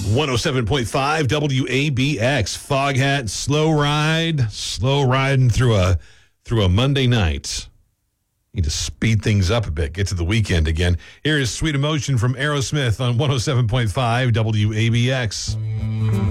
107.5 WABX. Foghat, slow riding through a Monday night. Need to speed things up a bit, get to the weekend again. Here is Sweet Emotion from Aerosmith on 107.5 WABX.